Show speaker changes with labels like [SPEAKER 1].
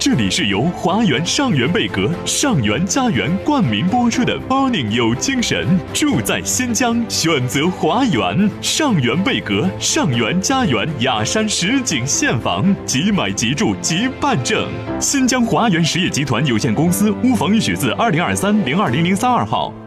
[SPEAKER 1] 这里是由华源上元贝格上元家园冠名播出的 Morning 有精神，住在新疆，选择华源上元贝格上元家园雅山实景现房，即买即住即办证。新疆华源实业集团有限公司，乌房运许字2023-020032号。